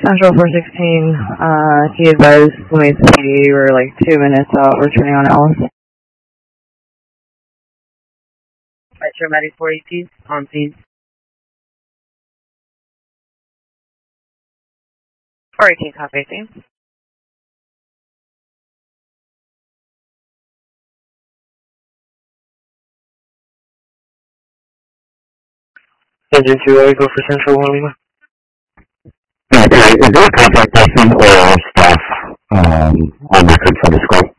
Central 416, he advised Louise PD we're like 2 minutes out returning on Ellis. Metro Medic 40 on scene. 418, copy, thanks. Engine 2, go for Central 1 Lima. Is there a contact person or staff on record for this call?